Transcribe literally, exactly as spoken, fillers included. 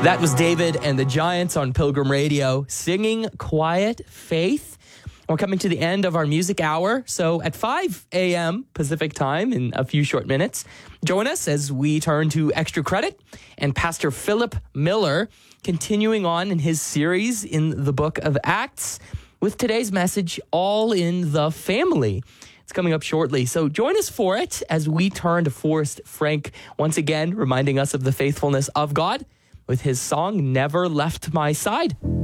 That was David and the Giants on Pilgrim Radio singing Quiet Faith. We're coming to the end of our music hour. So at five a.m. Pacific time in a few short minutes, join us as we turn to Extra Credit and Pastor Philip Miller continuing on in his series in the book of Acts with today's message, All in the Family. It's coming up shortly. So join us for it as we turn to Forrest Frank once again, reminding us of the faithfulness of God with his song, Never Left My Side.